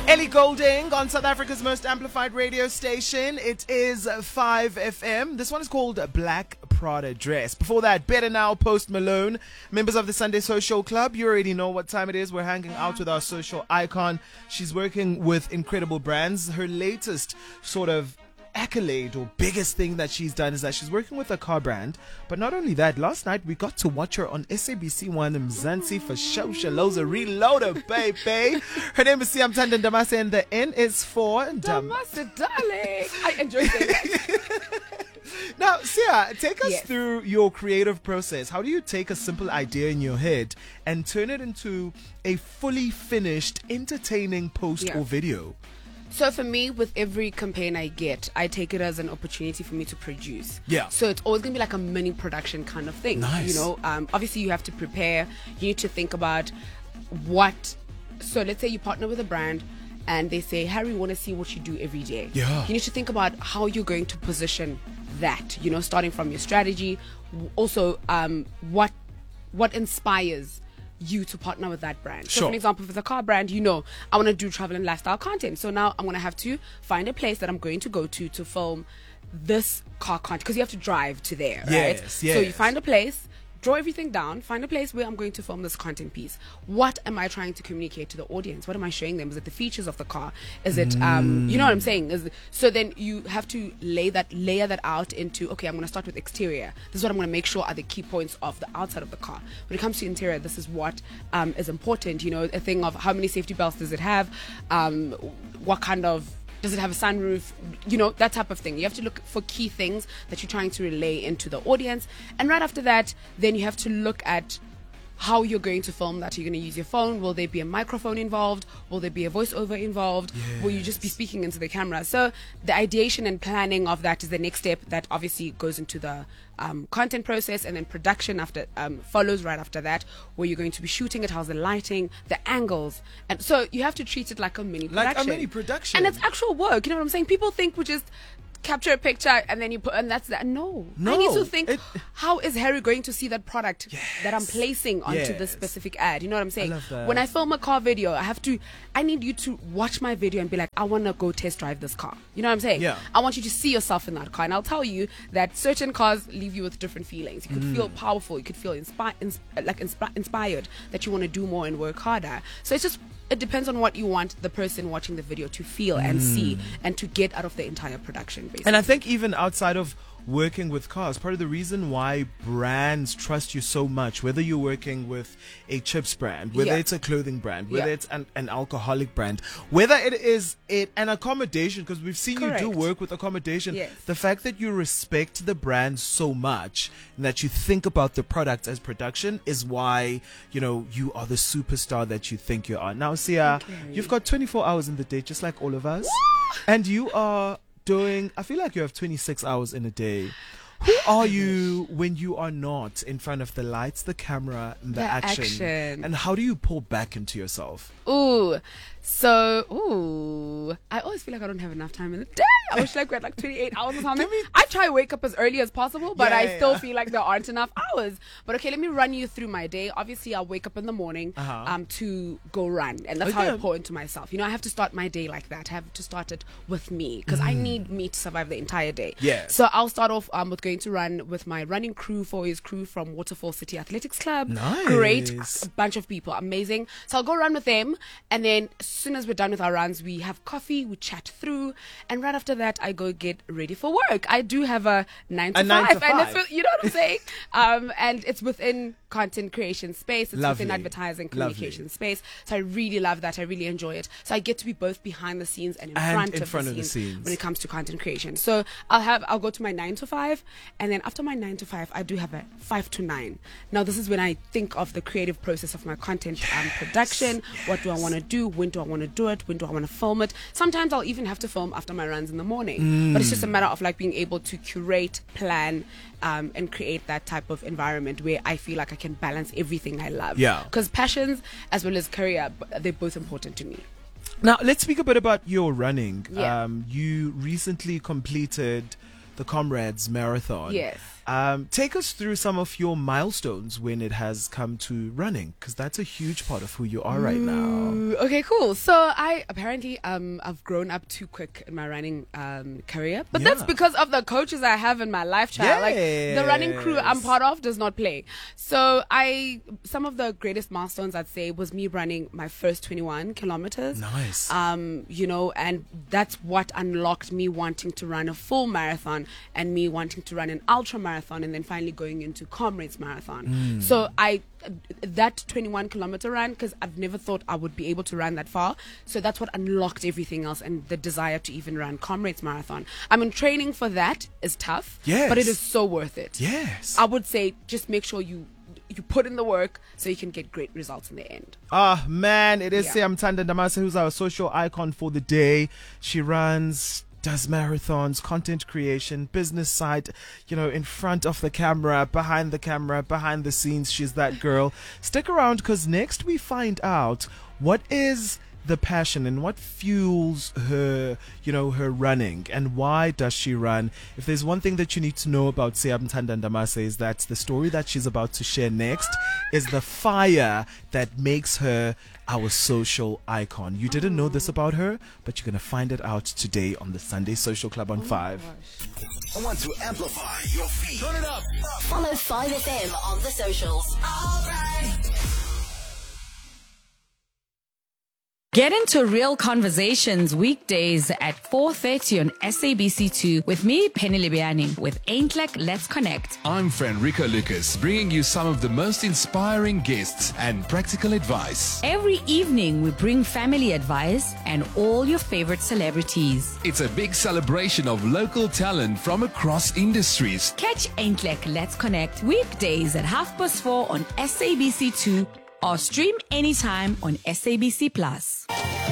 Ellie Golding on South Africa's most amplified radio station. It is 5FM. This one is called Black Prada Dress. Before that, Better Now, Post Malone. Members of the Sunday Social Club, you already know what time it is. We're hanging out with our social icon. She's working with incredible brands. Her latest sort of accolade or biggest thing that she's done is that she's working with a car brand. But not only that, last night we got to watch her on SABC One Mzansi for Shoshaloza Reloaded, baby. Her name is Siam Tanden Damase and the N is for Damase, darling. I enjoy saying that. Now, Sia, take us Yes. through your creative process. How do you take a simple idea in your head and turn it into a fully finished, entertaining post Yeah. or video? So for me, with every campaign I get, I take it as an opportunity for me to produce. Yeah. So it's always going to be like a mini production kind of thing. Nice. You know, obviously you have to prepare. You need to think about what. So let's say you partner with a brand and they say, Harry, we want to see what you do every day. Yeah. You need to think about how you're going to position that, you know, starting from your strategy. Also, what inspires you to partner with that brand. So Sure. for an example, for the car brand, you know, I want to do travel and lifestyle content. So now I'm going to have to find a place that I'm going to go to film this car content, because you have to drive to there, right? Yes, So yes. you find a place, draw everything down, find a place where I'm going to film this content piece. What am I trying to communicate to the audience? What am I showing them? Is it the features of the car? Is it, you know what I'm saying? So then you have to layer that out into, okay, I'm going to start with exterior. This is what I'm going to make sure are the key points of the outside of the car. When it comes to interior, this is what is important. You know, a thing of how many safety belts does it have? What kind of, does it have a sunroof? You know, that type of thing. You have to look for key things that you're trying to relay into the audience. And right after that, then you have to look at how you're going to film that. You're going to use your phone. Will there be a microphone involved? Will there be a voiceover involved? Will you just be speaking into the camera? So the ideation and planning of that is the next step that obviously goes into the content process, and then production after follows right after that, where you're going to be shooting it, how's the lighting, the angles. And so you have to treat it like a mini production. Like a mini production. And it's actual work. You know what I'm saying? People think we just capture a picture and then you put, and that's that. No. I need to think, how is Harry going to see that product that I'm placing onto this specific ad? You know what I'm saying? I love that. When I film a car video, I need you to watch my video and be like, I want to go test drive this car. You know what I'm saying? Yeah. I want you to see yourself in that car. And I'll tell you that certain cars leave you with different feelings. You could feel powerful. You could feel inspired that you want to do more and work harder. So it depends on what you want the person watching the video to feel and see and to get out of the entire production, basically. And I think even outside of working with cars, part of the reason why brands trust you so much, whether you're working with a chips brand, whether it's a clothing brand, whether it's an alcoholic brand, whether it is an accommodation, because we've seen you do work with accommodation, the fact that you respect the brand so much and that you think about the product as production is why, you know, you are the superstar that you think you are. Now, Sia, you've got 24 hours in the day, just like all of us, and you are I feel like you have 26 hours in a day. Who are you when you are not in front of the lights, the camera, and the action? And how do you pull back into yourself? I always feel like I don't have enough time in the day. I wish like we had like 28 hours or something. I try to wake up as early as possible, but I still feel like there aren't enough hours. But okay, let me run you through my day. Obviously, I'll wake up in the morning to go run. And that's how I pour into myself. You know, I have to start my day like that. I have to start it with me, because I need me to survive the entire day. So I'll start off with going to run with my running crew, 4 years crew from Waterfall City Athletics Club. Nice. Great. A bunch of people. Amazing. So I'll go run with them. And then as soon as we're done with our runs, we have coffee, we chat through, and right after that I go get ready for work. I do have a 9 to 5, and it's, you know what I'm saying? And it's within content creation space, it's within advertising communication space. So I really love that. I really enjoy it. So I get to be both behind the scenes and in front of the scenes when it comes to content creation. So I'll go to my 9 to 5, and then after my 9 to 5 I do have a 5 to 9. Now this is when I think of the creative process of my content production. What do I want to do? When do I want to do it? When do I want to film it? Sometimes I'll even have to film after my runs in the morning. But it's just a matter of like being able to curate, plan, and create that type of environment where I feel like I can balance everything I love. Because passions as well as career, they're both important to me. Now, let's speak a bit about your running. You recently completed the Comrades Marathon. Yes. Take us through some of your milestones when it has come to running, because that's a huge part of who you are right now. Okay, cool. So I apparently I've grown up too quick in my running career, but that's because of the coaches I have in my life, child. Like the running crew I'm part of does not play. So some of the greatest milestones I'd say was me running my first 21 kilometers. Nice. You know, and that's what unlocked me wanting to run a full marathon and me wanting to run an ultra marathon and then finally going into Comrades Marathon. So that 21 kilometer run, because I've never thought I would be able to run that far. So that's what unlocked everything else and the desire to even run Comrades Marathon. I mean, training for that is tough, but it is so worth it. Yes. I would say just make sure you put in the work so you can get great results in the end. Ah, man, it is Siyamthanda Ndamase, who's our social icon for the day. She runs, does marathons, content creation, business side, you know, in front of the camera, behind the scenes. She's that girl. Stick around, because next we find out what is the passion and what fuels her, you know, her running, and why does she run. If there's one thing that you need to know about Siyamthanda Ndamase, is that the story that she's about to share next is the fire that makes her our social icon. You didn't know this about her, but you're going to find it out today on the Sunday Social Club on 5. I want to amplify your feed. Turn it up. Follow 5FM on the socials. All right. Get into real conversations weekdays at 4:30 on SABC2 with me, Penny Libiani, with Aintlek Let's Connect. I'm Fenrico Lucas, bringing you some of the most inspiring guests and practical advice. Every evening, we bring family advice and all your favorite celebrities. It's a big celebration of local talent from across industries. Catch Aintlek Let's Connect weekdays at 4:30 on SABC2 or stream anytime on SABC Plus.